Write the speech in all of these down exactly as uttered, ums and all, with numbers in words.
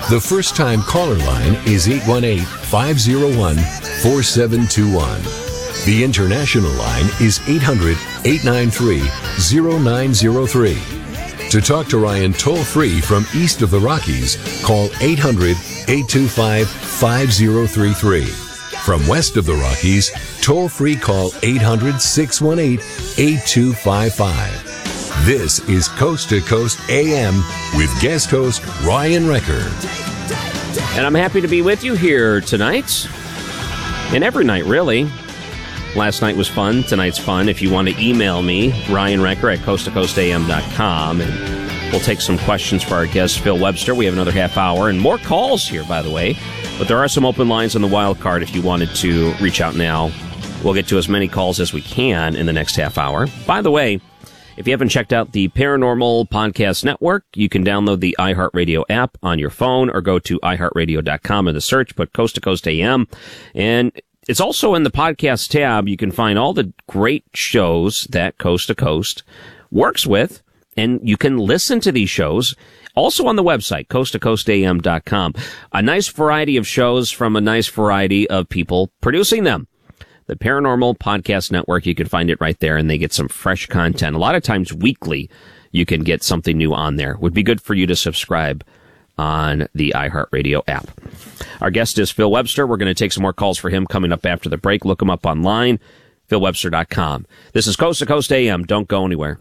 The first-time caller line is eight one eight, five oh one, four seven two one. The international line is eight hundred, eight nine three, oh nine oh three. To talk to Ryan toll-free from east of the Rockies, call eight hundred, eight two five, five oh three three. From west of the Rockies, toll-free call eight hundred, six one eight, eight two five five. This is Coast to Coast A M with guest host Ryan Wrecker. And I'm happy to be with you here tonight. And every night, really. Last night was fun. Tonight's fun. If you want to email me, Ryan Wrecker at coast to coast a m dot com. And we'll take some questions for our guest, Phil Webster. We have another half hour and more calls here, by the way. But there are some open lines on the wild card if you wanted to reach out now. We'll get to as many calls as we can in the next half hour. By the way, if you haven't checked out the Paranormal Podcast Network, you can download the iHeartRadio app on your phone or go to i heart radio dot com in the search, put Coast to Coast A M. And it's also in the podcast tab. You can find all the great shows that Coast to Coast works with, and you can listen to these shows also on the website, coast to coast a m dot com. A nice variety of shows from a nice variety of people producing them. The Paranormal Podcast Network, you can find it right there, and they get some fresh content. A lot of times weekly, you can get something new on there. Would be good for you to subscribe on the iHeartRadio app. Our guest is Phil Webster. We're going to take some more calls for him coming up after the break. Look him up online, phil webster dot com. This is Coast to Coast A M. Don't go anywhere.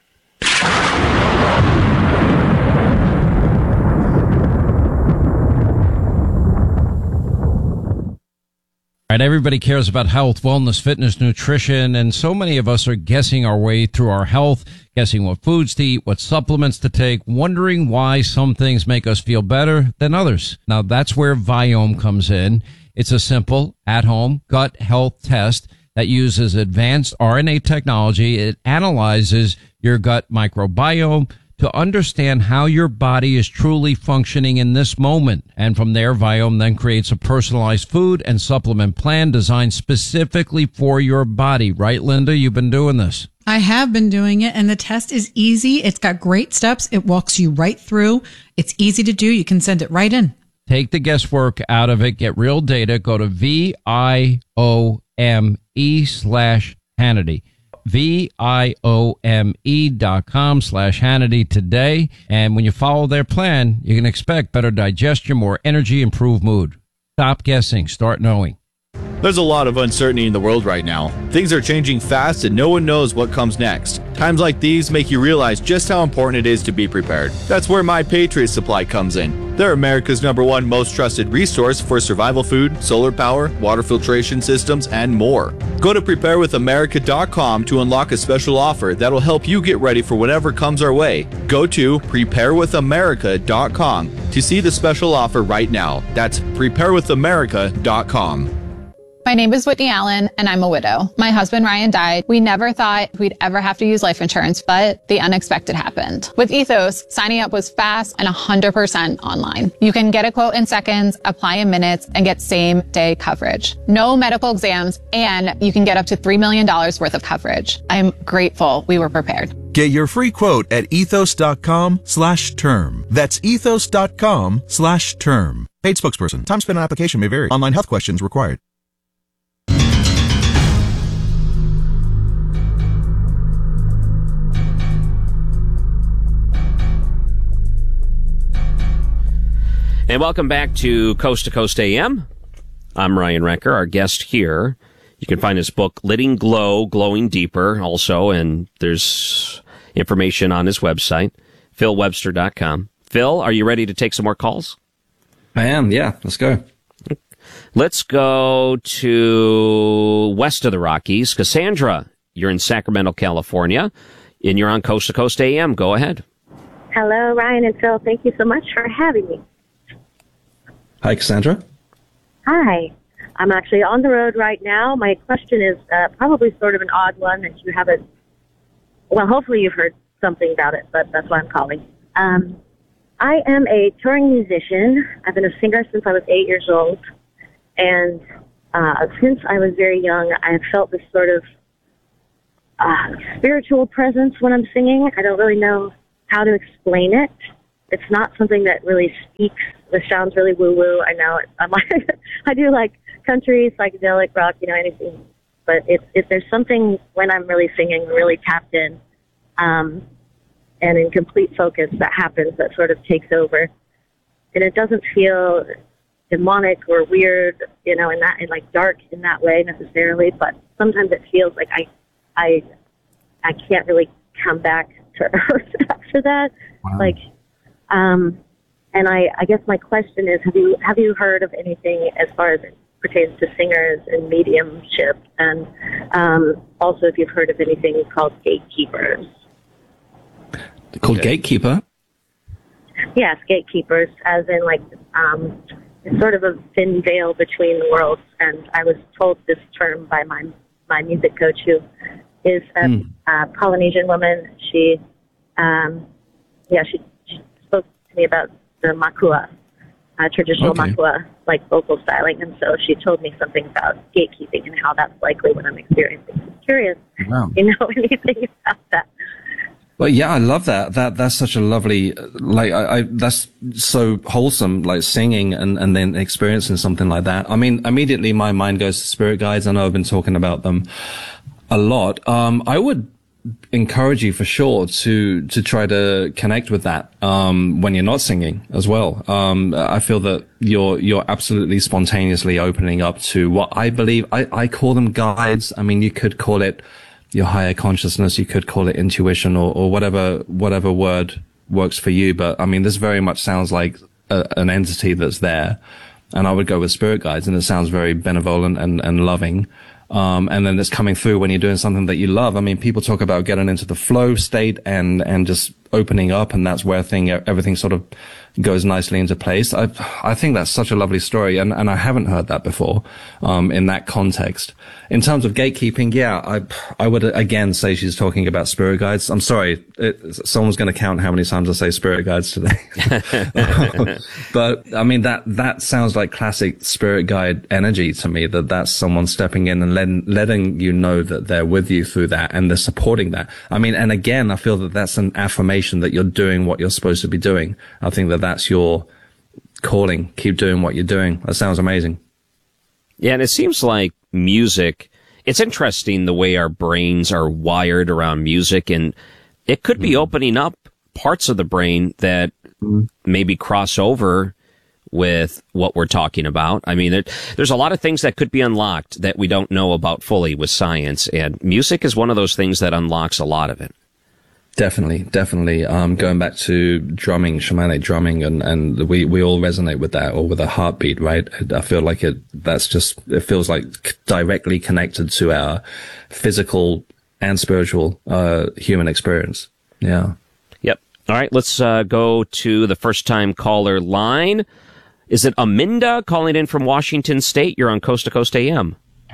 All right, everybody cares about health, wellness, fitness, nutrition, and so many of us are guessing our way through our health, guessing what foods to eat, what supplements to take, wondering why some things make us feel better than others. Now, that's where Viome comes in. It's a simple, at-home gut health test that uses advanced R N A technology. It analyzes your gut microbiome to understand how your body is truly functioning in this moment. And from there, Viome then creates a personalized food and supplement plan designed specifically for your body. Right, Linda? You've been doing this. I have been doing it, and the test is easy. It's got great steps. It walks you right through. It's easy to do. You can send it right in. Take the guesswork out of it. Get real data. Go to V I O M E slash Hannity. V I O M E dot com slash Hannity today. And when you follow their plan, you can expect better digestion, more energy, improved mood. Stop guessing. Start knowing. There's a lot of uncertainty in the world right now. Things are changing fast and no one knows what comes next. Times like these make you realize just how important it is to be prepared. That's where My Patriot Supply comes in. They're America's number one most trusted resource for survival food, solar power, water filtration systems, and more. Go to prepare with america dot com to unlock a special offer that'll help you get ready for whatever comes our way. Go to prepare with america dot com to see the special offer right now. That's prepare with america dot com. My name is Whitney Allen, and I'm a widow. My husband, Ryan, died. We never thought we'd ever have to use life insurance, but the unexpected happened. With Ethos, signing up was fast and one hundred percent online. You can get a quote in seconds, apply in minutes, and get same-day coverage. No medical exams, and you can get up to three million dollars worth of coverage. I'm grateful we were prepared. Get your free quote at ethos dot com slash term. That's ethos dot com slash term. Paid spokesperson. Time spent on application may vary. Online health questions required. And welcome back to Coast to Coast A M. I'm Ryan Wrecker, our guest here. You can find his book, Letting Glow, Glowing Deeper, also, and there's information on his website, phil webster dot com. Phil, are you ready to take some more calls? I am, yeah. Let's go. Let's go to west of the Rockies. Cassandra, you're in Sacramento, California, and you're on Coast to Coast A M. Go ahead. Hello, Ryan and Phil. Thank you so much for having me. Hi, Cassandra. Hi. I'm actually on the road right now. My question is uh, probably sort of an odd one that you haven't, well, hopefully you've heard something about it, but that's why I'm calling. Um, I am a touring musician. I've been a singer since I was eight years old. And uh, since I was very young, I have felt this sort of uh, spiritual presence when I'm singing. I don't really know how to explain it. It's not something that really speaks this sounds really woo-woo. I know it, I'm like, I do like country, psychedelic rock, you know, anything. But it's it, there's something when I'm really singing, really tapped in, um, and in complete focus that happens that sort of takes over. And it doesn't feel demonic or weird, you know, in that, in like dark in that way necessarily, but sometimes it feels like I, I, I can't really come back to earth after that. Wow. Like, um, and I, I guess my question is, have you, have you heard of anything as far as it pertains to singers and mediumship? And, um, also if you've heard of anything called gatekeepers. Called Okay. Gatekeeper? Yes, gatekeepers, as in like, um, it's sort of a thin veil between the worlds. And I was told this term by my my music coach, who is a, Mm. a Polynesian woman. She, um, yeah, she, she spoke to me about the makua, uh, traditional Okay. makua, like vocal styling. And so she told me something about gatekeeping and how that's likely what I'm experiencing. I'm curious, Wow. you know anything about that? Well, yeah, I love that. That that's such a lovely, like, I, I that's so wholesome, like singing and and then experiencing something like that. I mean, immediately my mind goes to spirit guides. I know I've been talking about them a lot. Um, I would encourage you for sure to to try to connect with that um, when you're not singing as well. Um, I feel that you're you're absolutely spontaneously opening up to what I believe. I I call them guides. I mean, you could call it your higher consciousness, you could call it intuition, or, or whatever, whatever word works for you. But I mean, this very much sounds like a, an entity that's there. And I would go with spirit guides, and it sounds very benevolent and, and loving. Um, and then it's coming through when you're doing something that you love. I mean, people talk about getting into the flow state and, and just opening up, and that's where thing, everything sort of goes nicely into place. I, I think that's such a lovely story, and, and I haven't heard that before, um, in that context. In terms of gatekeeping, yeah, I, I would again say she's talking about spirit guides. I'm sorry, it, someone's going to count how many times I say spirit guides today. But I mean, that, that sounds like classic spirit guide energy to me, that that's someone stepping in and letting, letting you know that they're with you through that and they're supporting that. I mean, and again, I feel that that's an affirmation that you're doing what you're supposed to be doing. I think that that's your calling. Keep doing what you're doing. That sounds amazing. Yeah, and it seems like music, it's interesting the way our brains are wired around music, and it could be opening up parts of the brain that maybe cross over with what we're talking about. I mean, there, there's a lot of things that could be unlocked that we don't know about fully with science, and music is one of those things that unlocks a lot of it. Definitely, definitely. Um, going back to drumming, shamanic drumming, and, and we, we all resonate with that, or with a heartbeat, right? I feel like it, that's just, it feels like directly connected to our physical and spiritual, uh, human experience. Yeah. Yep. All right, let's uh, go to the first time caller line. Is it Aminda calling in from Washington State? You're on Coast to Coast A M.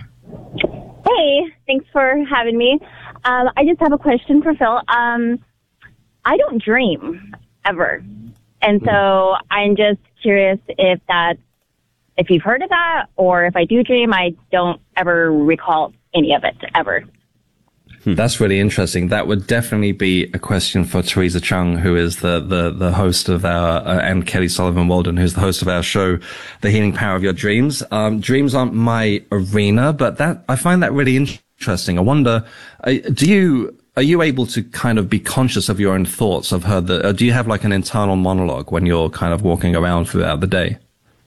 Hey, thanks for having me. Um, I just have a question for Phil. Um, I don't dream ever. And so I'm just curious if that, if you've heard of that, or if I do dream, I don't ever recall any of it ever. That's really interesting. That would definitely be a question for Teresa Chung, who is the, the, the host of our, uh, and Kelly Sullivan Walden, who's the host of our show, The Healing Power of Your Dreams. Um, dreams aren't my arena, but that, I find that really interesting. I wonder, uh, do you, are you able to kind of be conscious of your own thoughts? I've heard that, uh, do you have like an internal monologue when you're kind of walking around throughout the day?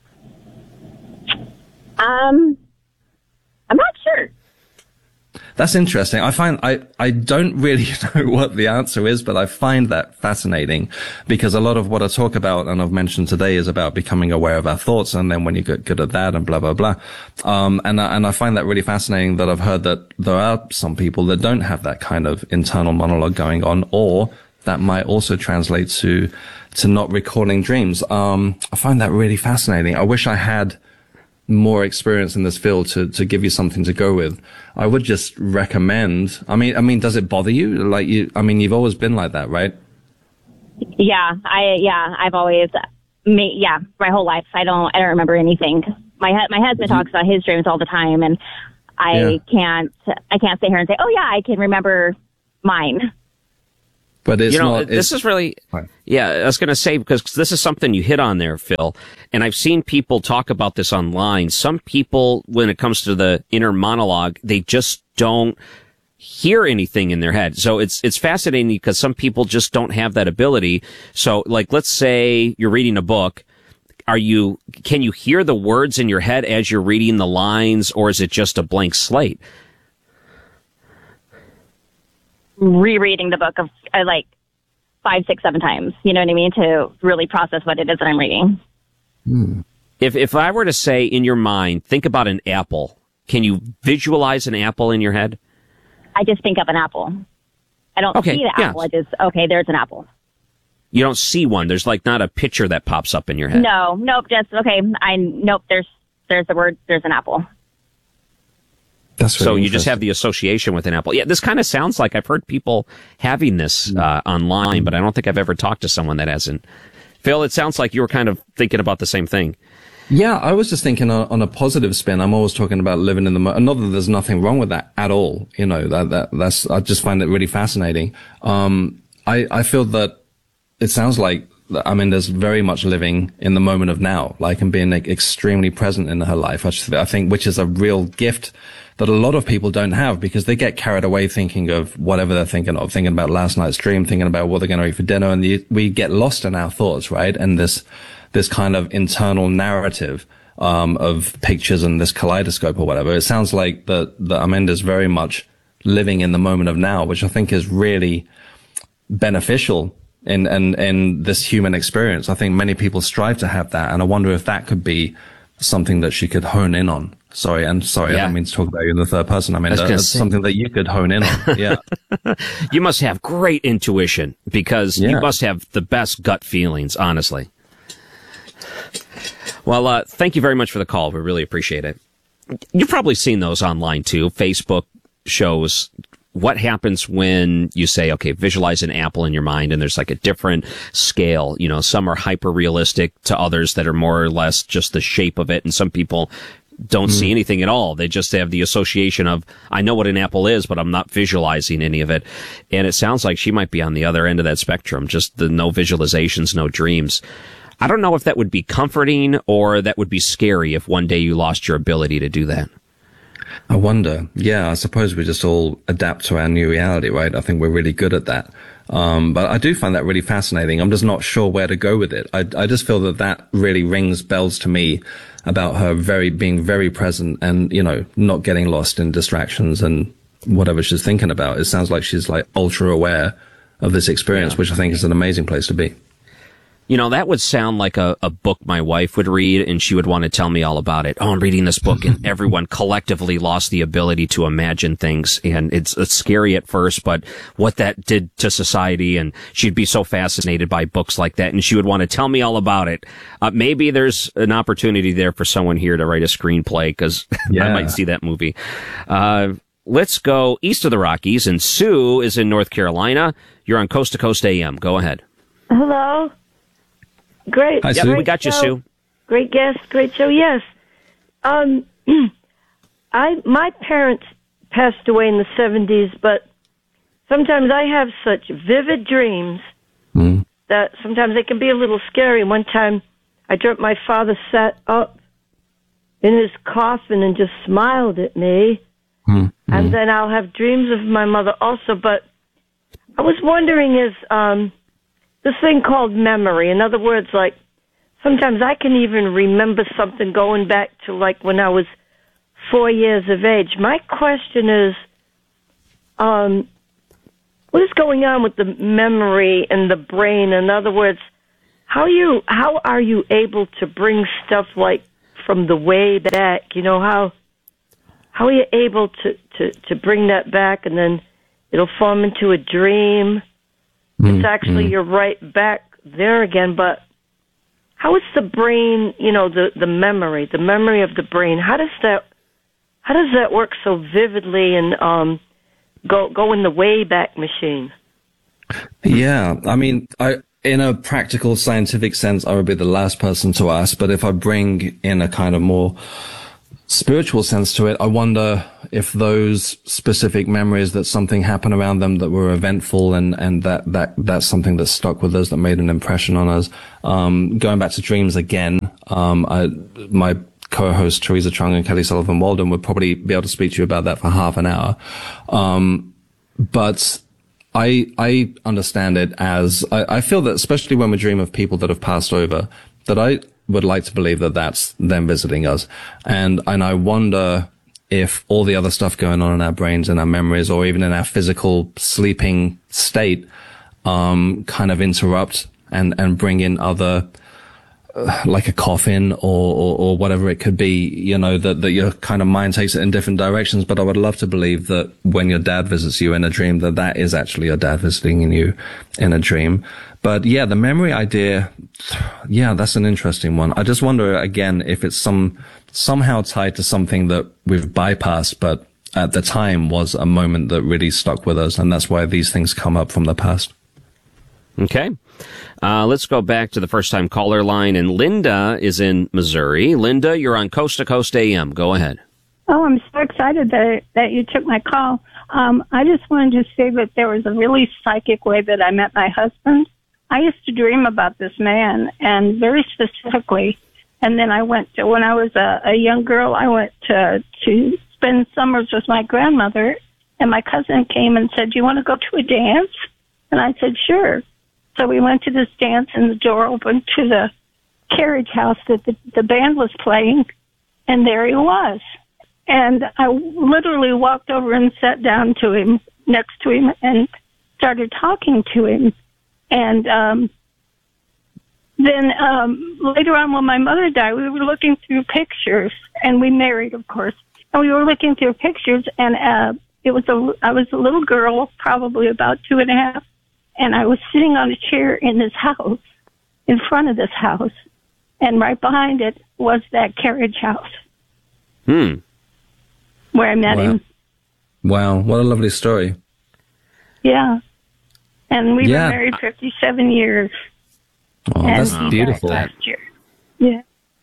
Um, I'm not sure. That's interesting. I find, I, I don't really know what the answer is, but I find that fascinating, because a lot of what I talk about and I've mentioned today is about becoming aware of our thoughts. And then when you get good at that and blah, blah, blah. Um, and I, and I find that really fascinating that I've heard that there are some people that don't have that kind of internal monologue going on, or that might also translate to, to not recalling dreams. Um, I find that really fascinating. I wish I had more experience in this field to, to give you something to go with. I would just recommend, I mean, I mean, does it bother you? Like you, I mean, you've always been like that, right? Yeah, I, yeah, I've always, me, yeah, my whole life. I don't, I don't remember anything. My, my husband mm-hmm. talks about his dreams all the time, and I yeah. can't, I can't sit here and say, oh yeah, I can remember mine. But it's you know, not, this it's, is really, yeah, I was going to say, because this is something you hit on there, Phil, and I've seen people talk about this online. Some people, when it comes to the inner monologue, they just don't hear anything in their head. So it's, it's fascinating because some people just don't have that ability. So, like, let's say you're reading a book. Are you, can you hear the words in your head as you're reading the lines, or is it just a blank slate? Rereading the book of uh, like five, six, seven times, you know what I mean, to really process what it is that I'm reading. Hmm. If if I were to say in your mind, think about an apple, can you visualize an apple in your head? I just think of an apple. I don't okay, see the yeah. apple. I just, okay, there's an apple. You don't see one. There's like not a picture that pops up in your head. No, nope, just, okay, I, nope, there's, there's the word, there's an apple. That's so you just have the association with an apple. Yeah, this kind of sounds like I've heard people having this uh, online, but I don't think I've ever talked to someone that hasn't. Phil, it sounds like you were kind of thinking about the same thing. Yeah, I was just thinking on, on a positive spin. I'm always talking about living in the moment. Not that there's nothing wrong with that at all. You know, that, that, that's, I just find it really fascinating. Um, I, I feel that it sounds like, I mean, there's very much living in the moment of now, like, and being like, extremely present in her life. I, just, I think, which is a real gift that a lot of people don't have, because they get carried away thinking of whatever they're thinking of, thinking about last night's dream, thinking about what they're going to eat for dinner. And the, we get lost in our thoughts, right? And this, this kind of internal narrative, um, of pictures and this kaleidoscope or whatever. It sounds like that, that Amanda's very much living in the moment of now, which I think is really beneficial in, in, in this human experience. I think many people strive to have that. And I wonder if that could be something that she could hone in on. Sorry, and sorry, yeah. I don't mean to talk about you in the third person. I mean, I that's something that you could hone in on. Yeah. You must have great intuition, because yeah. you must have the best gut feelings, honestly. Well, uh, thank you very much for the call. We really appreciate it. You've probably seen those online too. Facebook shows what happens when you say, okay, visualize an apple in your mind, and there's like a different scale. You know, some are hyper realistic to others that are more or less just the shape of it. And some people don't mm. see anything at all. They just have the association of, I know what an apple is, but I'm not visualizing any of it. And it sounds like she might be on the other end of that spectrum, just the no visualizations, no dreams. I don't know if that would be comforting or that would be scary if one day you lost your ability to do that. I wonder. Yeah, I suppose we just all adapt to our new reality, right? I think we're really good at that. Um, but I do find that really fascinating. I'm just not sure where to go with it. I, I just feel that that really rings bells to me about her very, being very present and, you know, not getting lost in distractions and whatever she's thinking about. It sounds like she's like ultra aware of this experience, yeah. which I think is an amazing place to be. You know, that would sound like a, a book my wife would read, and she would want to tell me all about it. Oh, I'm reading this book, and everyone collectively lost the ability to imagine things. And it's, it's scary at first, but what that did to society, and she'd be so fascinated by books like that, and she would want to tell me all about it. Uh, maybe there's an opportunity there for someone here to write a screenplay, because yeah. I might see that movie. Uh, let's go east of the Rockies, and Sue is in North Carolina. You're on Coast to Coast A M. Go ahead. Hello. Great. Hi, Sue. Great We got you, show. Sue. Great guest. Great show. Yes. Um, I my parents passed away in the seventies, but sometimes I have such vivid dreams mm. that sometimes they can be a little scary. One time, I dreamt my father sat up in his coffin and just smiled at me, mm. and then I'll have dreams of my mother also. But I was wondering, is um. this thing called memory. In other words, like, sometimes I can even remember something going back to, like, when I was four years of age. My question is, um, what is going on with the memory and the brain? In other words, how you how are you able to bring stuff, like, from the way back? You know, how how are you able to, to, to bring that back, and then it'll form into a dream? It's actually, mm-hmm. you're right back there again, but how is the brain, you know, the, the memory, the memory of the brain, how does that, how does that work so vividly and um, go, go in the Wayback Machine? Yeah, I mean, I, in a practical scientific sense, I would be the last person to ask, but if I bring in a kind of more spiritual sense to it, I wonder if those specific memories that something happened around them that were eventful and, and that, that, that's something that stuck with us, that made an impression on us. Um, going back to dreams again, um, I, my co-host Teresa Chung and Kelly Sullivan Walden would probably be able to speak to you about that for half an hour. Um, but I, I understand it as, I, I feel that especially when we dream of people that have passed over, that I would like to believe that that's them visiting us. And, and I wonder if all the other stuff going on in our brains and our memories, or even in our physical sleeping state, um, kind of interrupt and, and bring in other, uh, like a coffin or, or, or whatever it could be, you know, that, that your kind of mind takes it in different directions. But I would love to believe that when your dad visits you in a dream, that that is actually your dad visiting you in a dream. But yeah, the memory idea, yeah, that's an interesting one. I just wonder again if it's some, somehow tied to something that we've bypassed, but at the time was a moment that really stuck with us. And that's why these things come up from the past. Okay. Uh, let's go back to the first time caller line, and Linda is in Missouri. Linda, you're on Coast to Coast A M. Go ahead. Oh, I'm so excited that, that you took my call. Um, I just wanted to say that there was a really psychic way that I met my husband. I used to dream about this man, and very specifically. And then I went to, when I was a, a young girl, I went to, to spend summers with my grandmother, and my cousin came and said, "Do you want to go to a dance?" And I said, "Sure." So we went to this dance, and the door opened to the carriage house that the, the band was playing, and there he was. And I literally walked over and sat down to him, next to him, and started talking to him. And um, then um, later on, when my mother died, we were looking through pictures, and we married, of course. And we were looking through pictures, and uh, it was a I was a little girl, probably about two and a half, and I was sitting on a chair in this house, in front of this house, and right behind it was that carriage house. Hmm. Where I met wow. him. Wow, what a lovely story. Yeah. And we've yeah. been married fifty-seven years. Oh, and that's he beautiful. died last year. Yeah.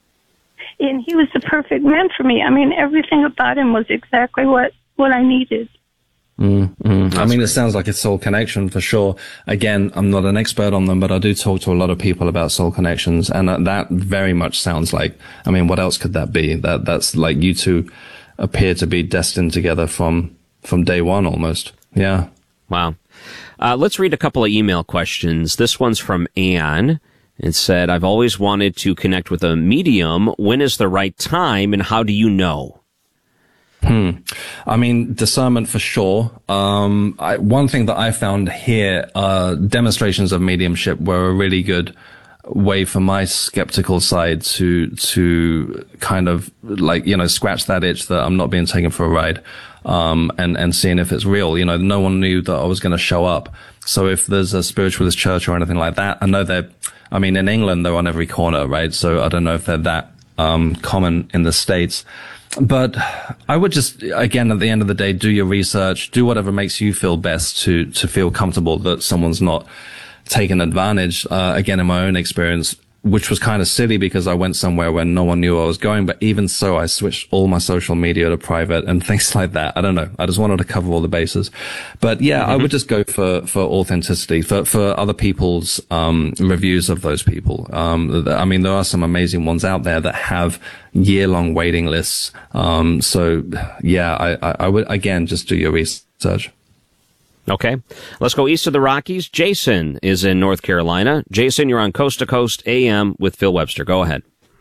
And he was the perfect man for me. I mean, everything about him was exactly what, what I needed. Mm, mm. I mean, it sounds like a soul connection for sure. Again, I'm not an expert on them, but I do talk to a lot of people about soul connections, and that, that very much sounds like, I mean, what else could that be? That, that's like you two appear to be destined together from, from day one almost. Yeah. Wow. Uh, let's read a couple of email questions. This one's from Anne. It said, "I've always wanted to connect with a medium. When is the right time, and how do you know?" Hmm. I mean, discernment for sure. Um, I, one thing that I found here, uh, demonstrations of mediumship were a really good way for my skeptical side to, to kind of like, you know, scratch that itch that I'm not being taken for a ride. Um, and, and seeing if it's real. You know, no one knew that I was going to show up. So if there's a spiritualist church or anything like that, I know they're, I mean, in England, they're on every corner, right? So I don't know if they're that, um, common in the States. But I would just, again, at the end of the day, do your research, do whatever makes you feel best to, to feel comfortable that someone's not taking advantage. Uh, again, in my own experience, which was kind of silly because I went somewhere where no one knew I was going. But even so, I switched all my social media to private and things like that. I don't know. I just wanted to cover all the bases. But yeah, mm-hmm. I would just go for, for authenticity, for, for other people's, um, reviews of those people. Um, I mean, there are some amazing ones out there that have year long waiting lists. Um, so yeah, I, I, I would, again, just do your research. Okay. Let's go east of the Rockies. Jason is in North Carolina. Jason, you're on Coast to Coast A M with Phil Webster. Go ahead.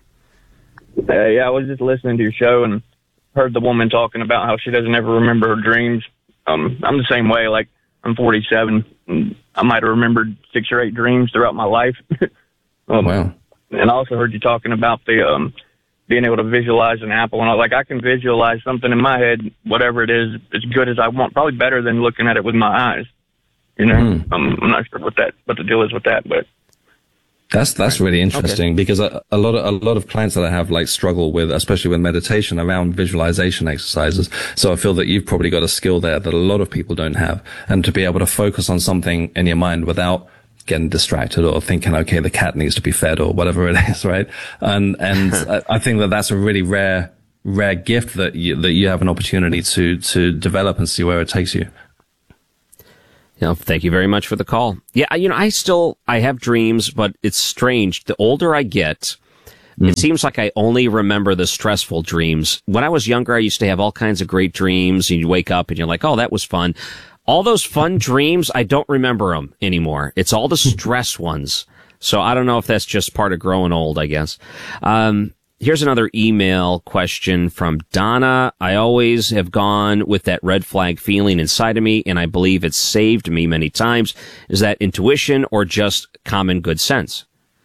Uh, yeah, I was just listening to your show and heard the woman talking about how she doesn't ever remember her dreams. Um, I'm the same way. Like, I'm forty-seven. And I might have remembered six or eight dreams throughout my life. um, wow. And I also heard you talking about the um, being able to visualize an apple. And I, like, I can visualize something in my head, whatever it is, as good as I want, probably better than looking at it with my eyes. You know, mm. um, I'm not sure what that, what the deal is with that, but. That's, that's really interesting okay. because a, a lot of, a lot of clients that I have like struggle with, especially with meditation around visualization exercises. So I feel that you've probably got a skill there that a lot of people don't have. And to be able to focus on something in your mind without getting distracted or thinking, okay, the cat needs to be fed or whatever it is, right? And, and I think that that's a really rare rare gift that you, that you have an opportunity to, to develop and see where it takes you. You know, thank you very much for the call. Yeah, you know, I still, I have dreams, but it's strange. The older I get, mm. it seems like I only remember the stressful dreams. When I was younger, I used to have all kinds of great dreams, and you wake up and you're like, oh, that was fun. All those fun dreams, I don't remember them anymore. It's all the stress ones. So I don't know if that's just part of growing old, I guess. Um, Here's another email question from Donna. I always have gone with that red flag feeling inside of me, and I believe it's saved me many times. Is that intuition or just common good sense?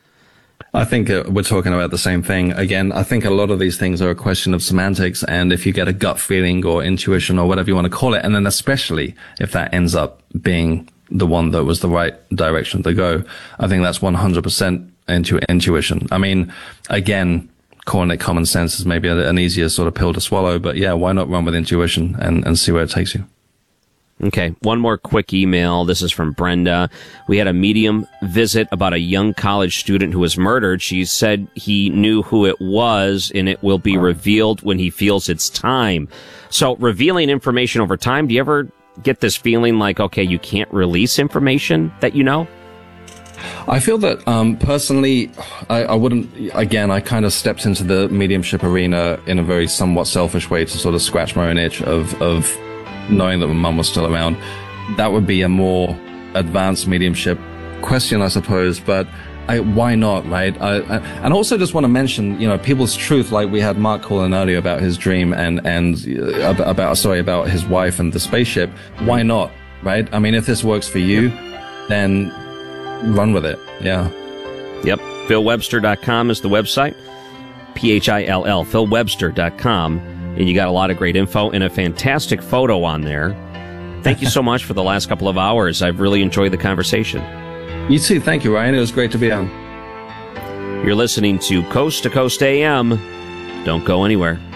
I think uh, we're talking about the same thing. Again, I think a lot of these things are a question of semantics, and if you get a gut feeling or intuition or whatever you want to call it, and then especially if that ends up being the one that was the right direction to go, I think that's one hundred percent into intuition. I mean, again, calling it common sense is maybe an easier sort of pill to swallow, but yeah, why not run with intuition and, and see where it takes you? Okay, one more quick email. This is from Brenda. We had a medium visit about a young college student who was murdered. She said he knew who it was, and it will be revealed when he feels it's time. So revealing information over time, do you ever get this feeling like, okay, you can't release information that you know? I feel that, um, personally, I, I wouldn't, again, I kind of stepped into the mediumship arena in a very somewhat selfish way to sort of scratch my own itch of, of knowing that my mum was still around. That would be a more advanced mediumship question, I suppose, but I, why not, right? I, I, and also just want to mention, you know, people's truth, like we had Mark call in earlier about his dream and, and uh, about, sorry, about his wife and the spaceship. Why not, right? I mean, if this works for you, then run with it. Yeah. Yep. Phil Webster dot com is the website. P H I L L, Phil Webster dot com. And you got a lot of great info and a fantastic photo on there. Thank you so much for the last couple of hours. I've really enjoyed the conversation. You too. Thank you, Ryan. It was great to be on. You're listening to Coast to Coast A M. Don't go anywhere.